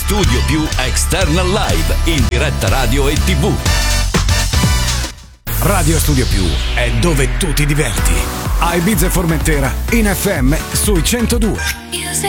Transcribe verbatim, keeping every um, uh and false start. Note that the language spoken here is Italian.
Studio Più External Live in diretta radio e tivù. Radio Studio Più è dove tu ti diverti. A Ibiza e Formentera in F M sui centodue.